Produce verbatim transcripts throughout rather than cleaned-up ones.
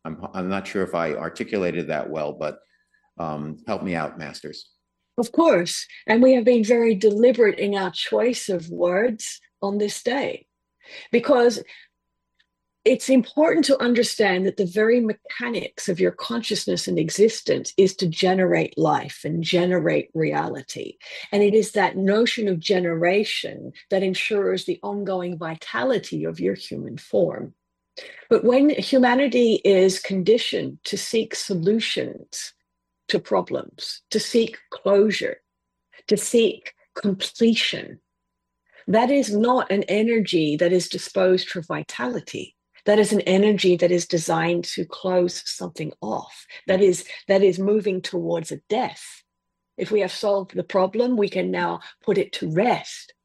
I'm, I'm not sure if I articulated that well, but um, help me out, Masters. Of course. And we have been very deliberate in our choice of words on this day because it's important to understand that the very mechanics of your consciousness and existence is to generate life and generate reality. And it is that notion of generation that ensures the ongoing vitality of your human form. But when humanity is conditioned to seek solutions to problems, to seek closure, to seek completion, that is not an energy that is disposed for vitality. That is an energy that is designed to close something off. That is, that is moving towards a death. If we have solved the problem, we can now put it to rest.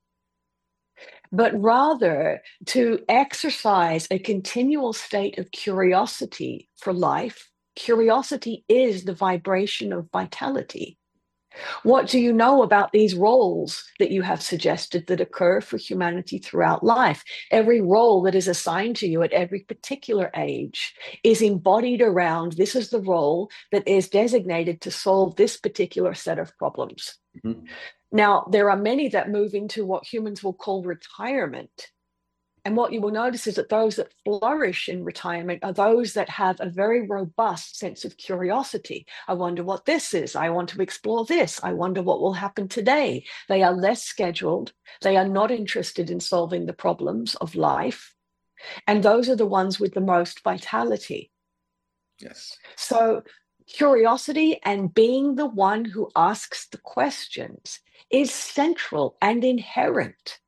But rather to exercise a continual state of curiosity for life. Curiosity is the vibration of vitality. What do you know about these roles that you have suggested that occur for humanity throughout life? Every role that is assigned to you at every particular age is embodied around this is the role that is designated to solve this particular set of problems. Mm-hmm. Now, there are many that move into what humans will call retirement. And what you will notice is that those that flourish in retirement are those that have a very robust sense of curiosity. I wonder what this is. I want to explore this. I wonder what will happen today. They are less scheduled. They are not interested in solving the problems of life. And those are the ones with the most vitality. Yes. So curiosity and being the one who asks the questions is central and inherent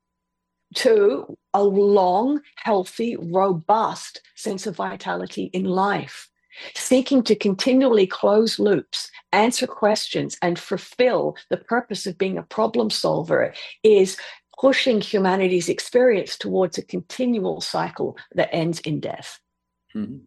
to a long, healthy, robust sense of vitality in life. Seeking to continually close loops, answer questions, and fulfill the purpose of being a problem solver is pushing humanity's experience towards a continual cycle that ends in death. Mm-hmm.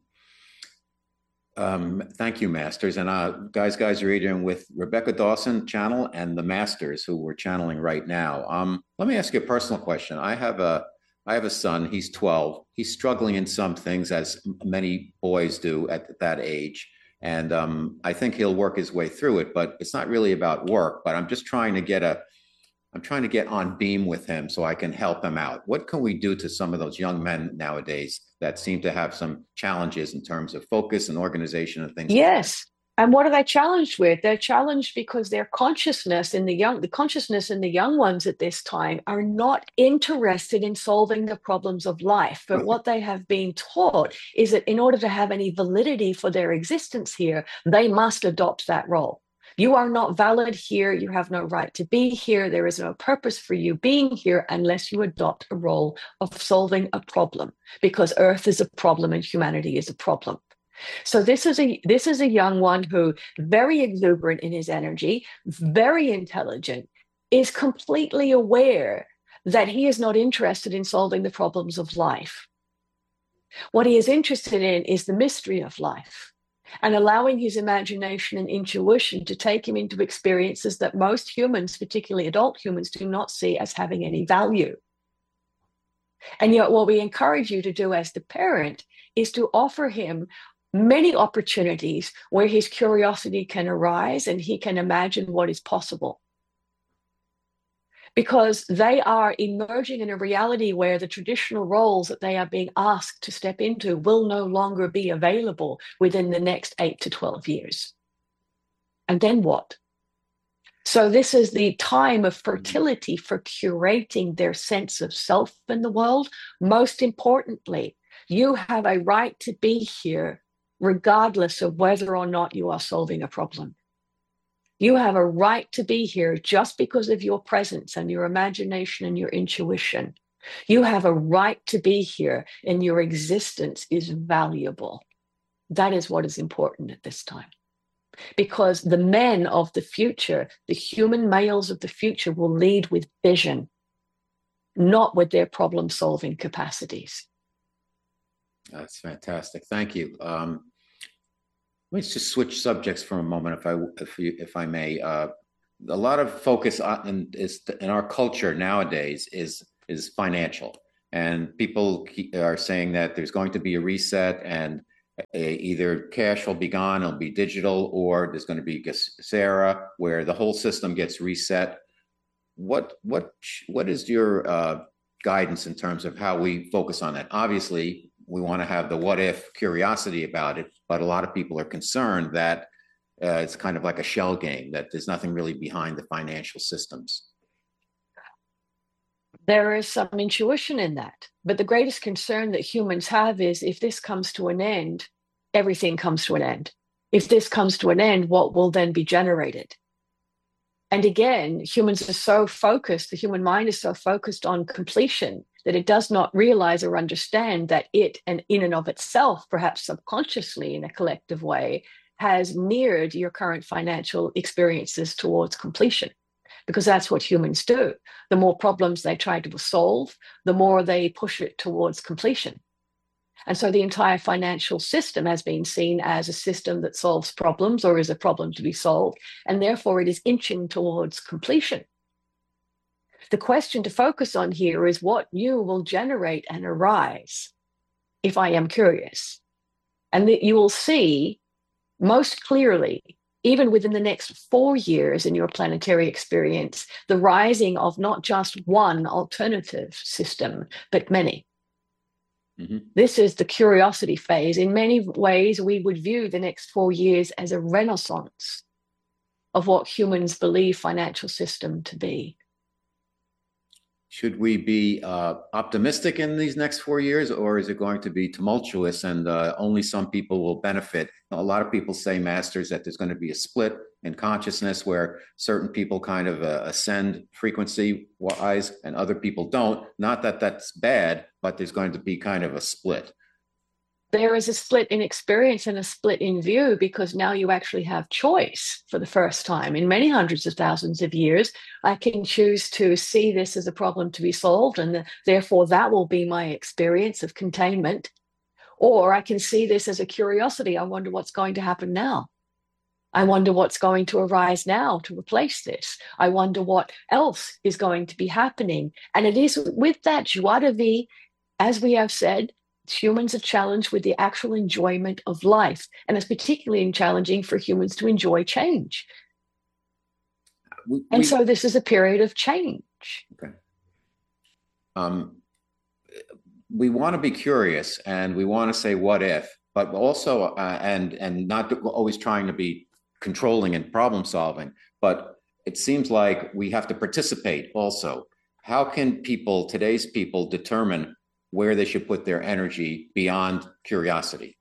Um, thank you, Masters. And uh, guys, guys, you're either with Rebecca Dawson channel and the Masters, who we're channeling right now. Um, let me ask you a personal question. I have a, I have a son. He's twelve. He's struggling in some things, as many boys do at that age. And um, I think he'll work his way through it. But it's not really about work. But I'm just trying to get a, I'm trying to get on beam with him so I can help him out. What can we do to some of those young men nowadays that seem to have some challenges in terms of focus and organization and things? Yes. And what are they challenged with? They're challenged because their consciousness in the young, the consciousness in the young ones at this time are not interested in solving the problems of life. But what they have been taught is that in order to have any validity for their existence here, they must adopt that role. You are not valid here. You have no right to be here. There is no purpose for you being here unless you adopt a role of solving a problem, because Earth is a problem and humanity is a problem. So this is a this is a young one who, very exuberant in his energy, very intelligent, is completely aware that he is not interested in solving the problems of life. What he is interested in is the mystery of life, and allowing his imagination and intuition to take him into experiences that most humans, particularly adult humans, do not see as having any value. And yet what we encourage you to do as the parent is to offer him many opportunities where his curiosity can arise and he can imagine what is possible. Because they are emerging in a reality where the traditional roles that they are being asked to step into will no longer be available within the next eight to twelve years. And then what? So this is the time of fertility for curating their sense of self in the world. Most importantly, you have a right to be here regardless of whether or not you are solving a problem. You have a right to be here just because of your presence and your imagination and your intuition. You have a right to be here, and your existence is valuable. That is what is important at this time. Because the men of the future, the human males of the future, will lead with vision, not with their problem-solving capacities. That's fantastic. Thank you. Um, Let's just switch subjects for a moment, if I if you, if I may. Uh, a lot of focus on in, is in our culture nowadays is is financial, and people keep, are saying that there's going to be a reset, and Either cash will be gone, it'll be digital, or there's going to be Gesera, where the whole system gets reset. What what what is your uh, guidance in terms of how we focus on that? Obviously, we want to have the what if curiosity about it, but a lot of people are concerned that uh, it's kind of like a shell game, that there's nothing really behind the financial systems. There is some intuition in that. But the greatest concern that humans have is if this comes to an end, everything comes to an end. If this comes to an end, what will then be generated? And again, humans are so focused, the human mind is so focused on completion that it does not realize or understand that it, and in and of itself, perhaps subconsciously in a collective way, has mirrored your current financial experiences towards completion. Because that's what humans do. The more problems they try to solve, the more they push it towards completion. And so the entire financial system has been seen as a system that solves problems or is a problem to be solved, and therefore it is inching towards completion. The question to focus on here is what new will generate and arise if I am curious. And that you will see most clearly, even within the next four years in your planetary experience, the rising of not just one alternative system, but many. Mm-hmm. This is the curiosity phase. In many ways, we would view the next four years as a renaissance of what humans believe financial system to be. Should we be uh, optimistic in these next four years, or is it going to be tumultuous and uh, only some people will benefit? A lot of people say, Masters, that there's going to be a split in consciousness where certain people kind of uh, ascend frequency-wise and other people don't. Not that that's bad, but there's going to be kind of a split. There is a split in experience and a split in view, because now you actually have choice for the first time in many hundreds of thousands of years. I can choose to see this as a problem to be solved, and the, therefore that will be my experience of containment. Or I can see this as a curiosity. I wonder what's going to happen now. I wonder what's going to arise now to replace this. I wonder what else is going to be happening. And it is with that joie de vivre, as we have said, humans are challenged with the actual enjoyment of life. And it's particularly challenging for humans to enjoy change. We, and we, so this is a period of change. Okay. Um, we want to be curious and we want to say, what if, but also, uh, and, and not always trying to be controlling and problem solving, but it seems like we have to participate also. How can people, today's people, determine where they should put their energy beyond curiosity?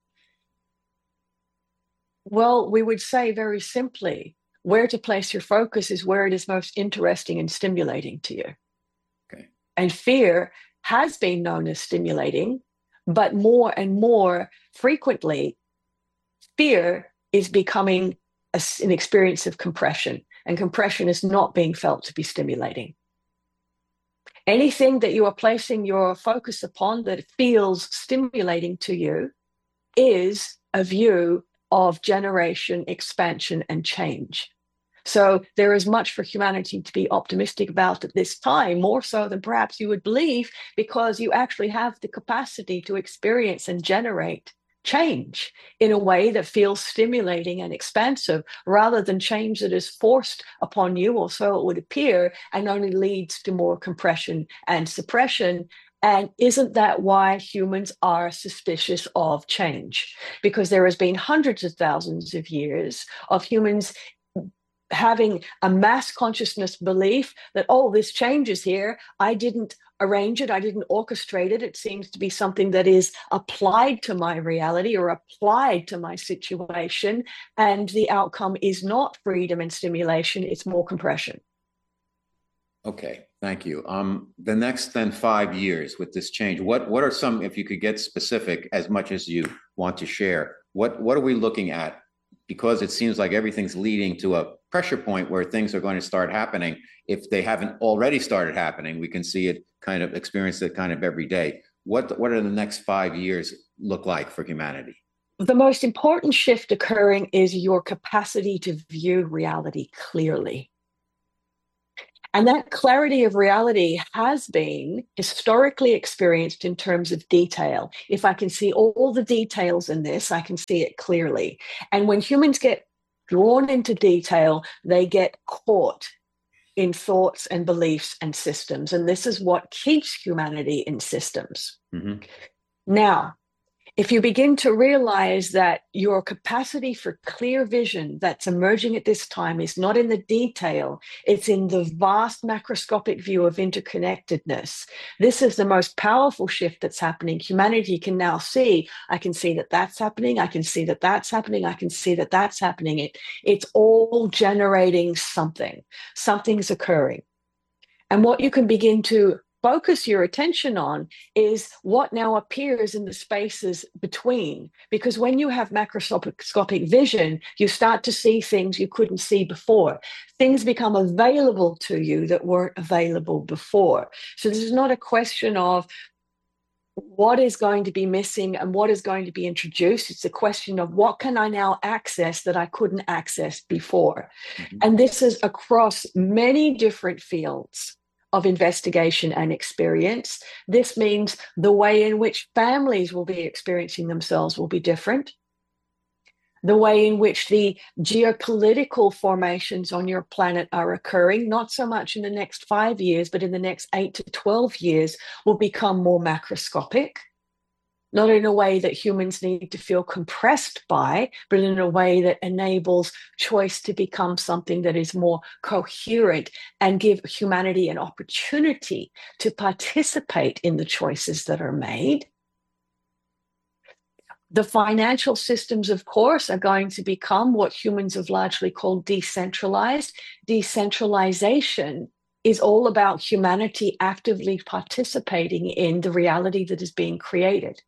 Well, we would say very simply, where to place your focus is where it is most interesting and stimulating to you. Okay. And fear has been known as stimulating, but more and more frequently, fear is becoming a, an experience of compression, and compression is not being felt to be stimulating. Anything that you are placing your focus upon that feels stimulating to you is a view of generation, expansion, and change. So there is much for humanity to be optimistic about at this time, more so than perhaps you would believe, because you actually have the capacity to experience and generate change in a way that feels stimulating and expansive, rather than change that is forced upon you, or so it would appear, and only leads to more compression and suppression. And isn't that why humans are suspicious of change? Because there has been hundreds of thousands of years of humans having a mass consciousness belief that, oh, this change is here. I didn't arrange it. I didn't orchestrate it. It seems to be something that is applied to my reality or applied to my situation. And the outcome is not freedom and stimulation. It's more compression. Okay, thank you. Um, the next then five years with this change, what what are some, if you could get specific as much as you want to share, what what are we looking at? Because it seems like everything's leading to a pressure point where things are going to start happening. If they haven't already started happening, we can see it kind of experience it kind of every day. What what are the next five years look like for humanity? The most important shift occurring is your capacity to view reality clearly. And that clarity of reality has been historically experienced in terms of detail. If I can see all the details in this, I can see it clearly. And when humans get drawn into detail, they get caught in thoughts and beliefs and systems. And this is what keeps humanity in systems. Mm-hmm. Now, if you begin to realize that your capacity for clear vision that's emerging at this time is not in the detail, it's in the vast macroscopic view of interconnectedness. This is the most powerful shift that's happening. Humanity can now see, I can see that that's happening, I can see that that's happening, I can see that that's happening. It, it's all generating something. Something's occurring. And what you can begin to focus your attention on is what now appears in the spaces between. Because when you have macroscopic vision, you start to see things you couldn't see before. Things become available to you that weren't available before. So this is not a question of what is going to be missing and what is going to be introduced. It's a question of what can I now access that I couldn't access before. Mm-hmm. And this is across many different fields of investigation and experience. This means the way in which families will be experiencing themselves will be different. The way in which the geopolitical formations on your planet are occurring, not so much in the next five years, but in the next eight to twelve years, will become more macroscopic. Not in a way that humans need to feel compressed by, but in a way that enables choice to become something that is more coherent and give humanity an opportunity to participate in the choices that are made. The financial systems, of course, are going to become what humans have largely called decentralized. Decentralization is all about humanity actively participating in the reality that is being created.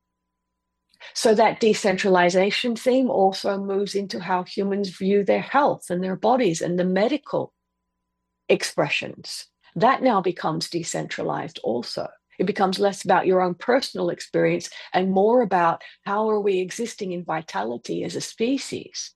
So that decentralization theme also moves into how humans view their health and their bodies and the medical expressions. That now becomes decentralized also. It becomes less about your own personal experience and more about how are we existing in vitality as a species.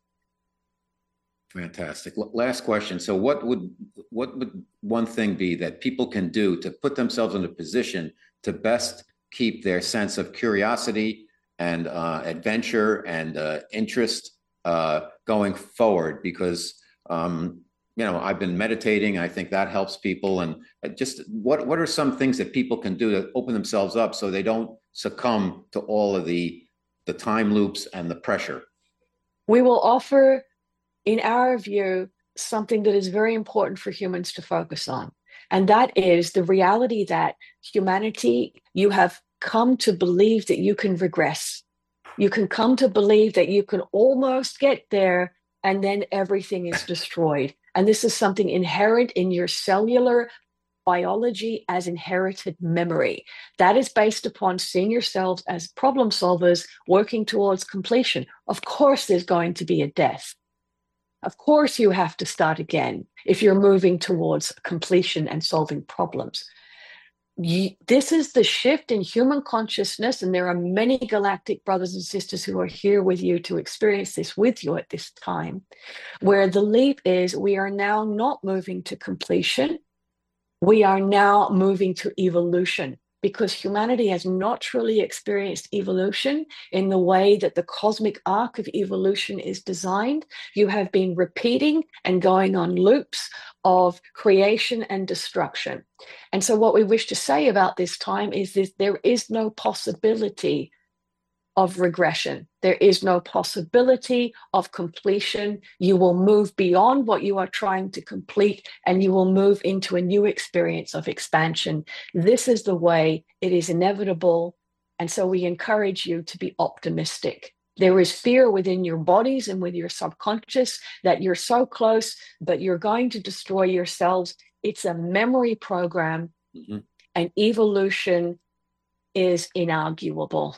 Fantastic. Last question. So what would what would one thing be that people can do to put themselves in a position to best keep their sense of curiosity and uh, adventure and uh, interest uh, going forward? Because, um, you know, I've been meditating. I think that helps people. And just what, what are some things that people can do to open themselves up so they don't succumb to all of the, the time loops and the pressure? We will offer, in our view, something that is very important for humans to focus on. And that is the reality that humanity, you have come to believe that you can regress. You can come to believe that you can almost get there and then everything is destroyed. And this is something inherent in your cellular biology as inherited memory. That is based upon seeing yourselves as problem solvers working towards completion. Of course, there's going to be a death. Of course, you have to start again if you're moving towards completion and solving problems. This is the shift in human consciousness, and there are many galactic brothers and sisters who are here with you to experience this with you at this time, where the leap is we are now not moving to completion. We are now moving to evolution, because humanity has not truly experienced evolution in the way that the cosmic arc of evolution is designed. You have been repeating and going on loops of creation and destruction. And so what we wish to say about this time is this: there is no possibility of regression. There is no possibility of completion. You will move beyond what you are trying to complete, and you will move into a new experience of expansion. This is the way. It is inevitable. And so we encourage you to be optimistic. There is fear within your bodies and with your subconscious that you're so close, but you're going to destroy yourselves. It's a memory program, mm-hmm. and evolution is inarguable.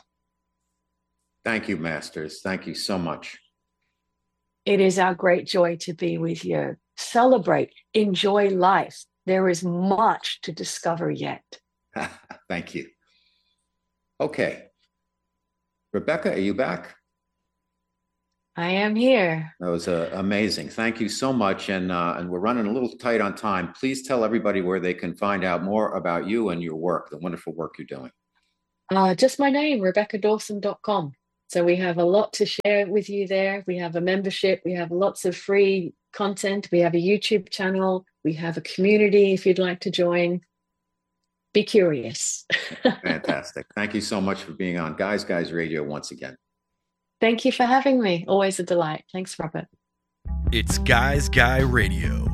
Thank you, Masters. Thank you so much. It is our great joy to be with you. Celebrate, enjoy life. There is much to discover yet. Thank you. Okay. Rebecca, are you back? I am here. That was uh, amazing. Thank you so much. And uh, and we're running a little tight on time. Please tell everybody where they can find out more about you and your work, the wonderful work you're doing. Uh, just my name, rebecca dawson dot com. So we have a lot to share with you there. We have a membership. We have lots of free content. We have a YouTube channel. We have a community if you'd like to join. Be curious. Fantastic. Thank you so much for being on Guys Guys Radio once again. Thank you for having me. Always a delight. Thanks, Robert. It's Guys Guy Radio.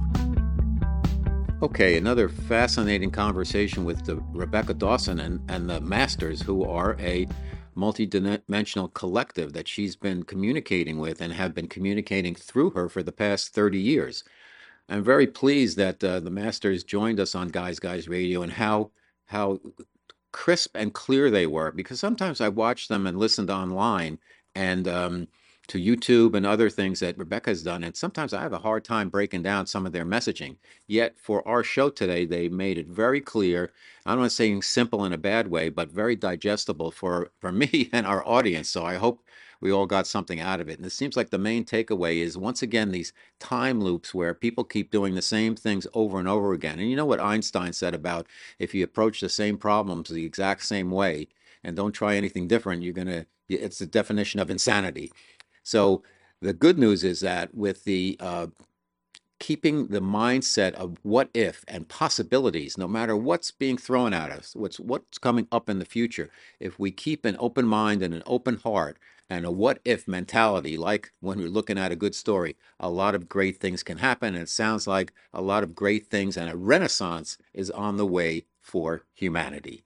Okay, another fascinating conversation with the Rebecca Dawson and, and the Masters, who are a multi-dimensional collective that she's been communicating with and have been communicating through her for the past thirty years. I'm very pleased that uh, the Masters joined us on Guys Guys Radio and how how crisp and clear they were, because sometimes I watch them and listened online and um, to YouTube and other things that Rebecca's done, and sometimes I have a hard time breaking down some of their messaging. Yet for our show today, they made it very clear. I don't want to say simple in a bad way, but very digestible for, for me and our audience. So I hope we all got something out of it. And it seems like the main takeaway is, once again, these time loops where people keep doing the same things over and over again. And you know what Einstein said about, if you approach the same problems the exact same way and don't try anything different, you're going to, it's the definition of insanity. So the good news is that with the uh, keeping the mindset of what if and possibilities, no matter what's being thrown at us, what's what's coming up in the future, if we keep an open mind and an open heart and a what if mentality, like when we're looking at a good story, a lot of great things can happen. And it sounds like a lot of great things and a renaissance is on the way for humanity.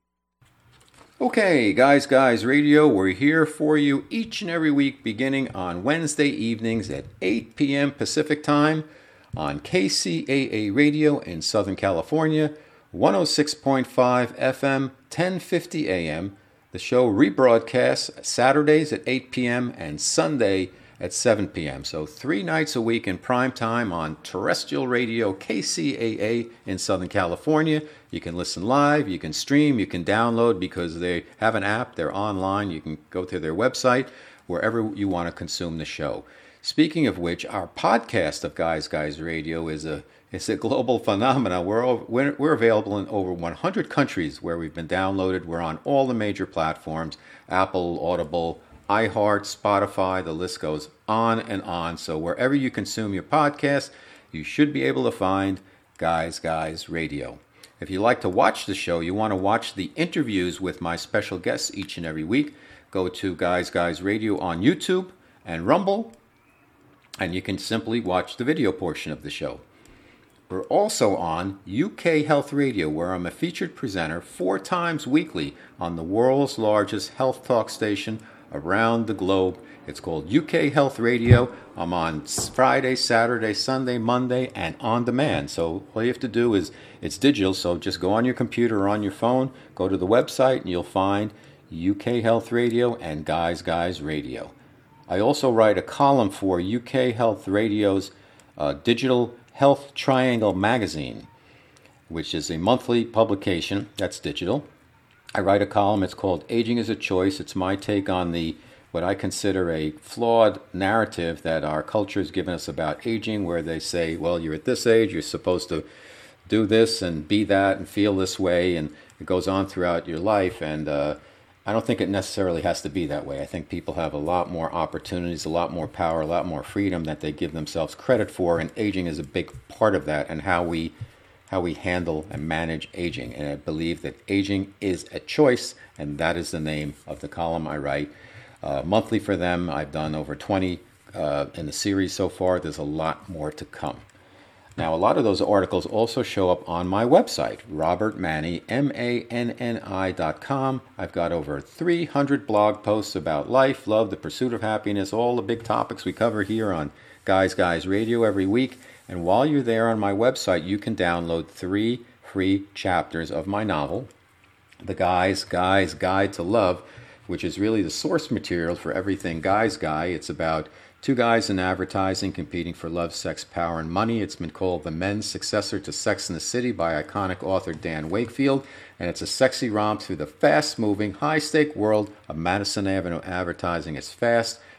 Okay, Guys Guys Radio, we're here for you each and every week beginning on Wednesday evenings at eight p.m. Pacific Time on K C A A Radio in Southern California, one oh six point five F M, ten fifty A M. The show rebroadcasts Saturdays at eight p.m. and Sunday at seven p.m. So three nights a week in prime time on terrestrial radio K C A A in Southern California. You can listen live, you can stream, you can download, because they have an app, they're online. You can go to their website, wherever you want to consume the show. Speaking of which, our podcast of Guys Guys Radio is a is a global phenomenon. We're, over, we're we're available in over one hundred countries where we've been downloaded. We're on all the major platforms: Apple, Audible, iHeart, Spotify, the list goes on and on. So wherever you consume your podcast, you should be able to find Guys Guys Radio. If you like to watch the show, you want to watch the interviews with my special guests each and every week, go to Guys Guys Radio on YouTube and Rumble, and you can simply watch the video portion of the show. We're also on U K Health Radio, where I'm a featured presenter four times weekly on the world's largest health talk station around the globe. It's called U K Health Radio. I'm on Friday, Saturday, Sunday, Monday, and on demand. So all you have to do is, it's digital, so just go on your computer or on your phone, go to the website, and you'll find U K Health Radio and Guys Guys Radio. I also write a column for U K Health Radio's uh, Digital Health Triangle magazine, which is a monthly publication that's digital. I write a column, it's called Aging is a Choice. It's my take on the what I consider a flawed narrative that our culture has given us about aging, where they say, well, you're at this age, you're supposed to do this and be that and feel this way, and it goes on throughout your life. And uh, I don't think it necessarily has to be that way. I think people have a lot more opportunities, a lot more power, a lot more freedom that they give themselves credit for, and aging is a big part of that, and how we how we handle and manage aging. And I believe that aging is a choice, and that is the name of the column I write. Uh, monthly for them. I've done over twenty uh, in the series so far. There's a lot more to come. Now, a lot of those articles also show up on my website, Robert Manni, M A N N I dot com. I've got over three hundred blog posts about life, love, the pursuit of happiness, all the big topics we cover here on Guys Guys Radio every week. And while you're there on my website, you can download three free chapters of my novel, The Guys Guys Guide to Love, which is really the source material for everything Guys Guy. It's about two guys in advertising competing for love, sex, power, and money. It's been called the men's successor to Sex and the City by iconic author Dan Wakefield, and it's a sexy romp through the fast-moving, high-stake world of Madison Avenue advertising. It's fast,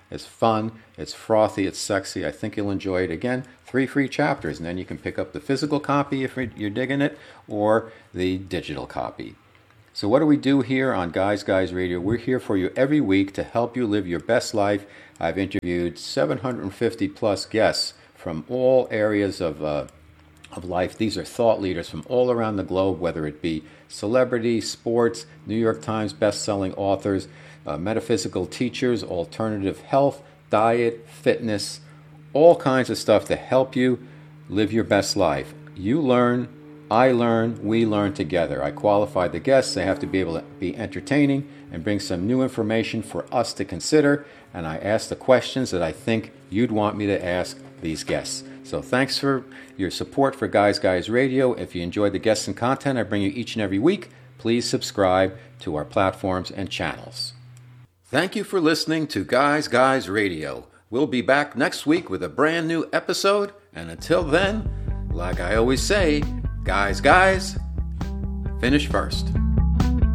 It's fun, it's frothy, it's sexy. I think you'll enjoy it. Again, three free chapters, and then you can pick up the physical copy if you're digging it, or the digital copy. So what do we do here on Guys Guys Radio? We're here for you every week to help you live your best life. I've interviewed seven hundred fifty plus guests from all areas of uh, of life. These are thought leaders from all around the globe, whether it be celebrity, sports, New York Times best-selling authors, uh, metaphysical teachers, alternative health, diet, fitness, all kinds of stuff to help you live your best life. You learn, I learn, we learn together. I qualify the guests. They have to be able to be entertaining and bring some new information for us to consider. And I ask the questions that I think you'd want me to ask these guests. So thanks for your support for Guys Guys Radio. If you enjoy the guests and content I bring you each and every week, please subscribe to our platforms and channels. Thank you for listening to Guys Guys Radio. We'll be back next week with a brand new episode. And until then, like I always say, guys, guys, finish first.